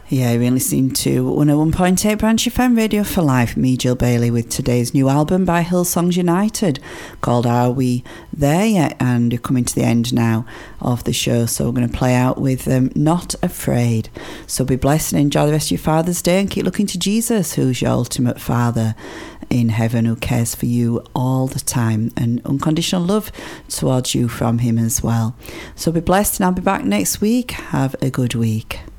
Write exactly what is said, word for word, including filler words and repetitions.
Yeah, you're listening to one oh one point eight Branch F M Radio for Life. Me, Jill Bailey, with today's new album by Hillsongs United called Are We There Yet? And we're coming to the end now of the show, so we're going to play out with um, Not Afraid. So be blessed and enjoy the rest of your Father's Day, and keep looking to Jesus, who's your ultimate Father in heaven, who cares for you all the time, and unconditional love towards you from him as well. So be blessed, and I'll be back next week. Have a good week.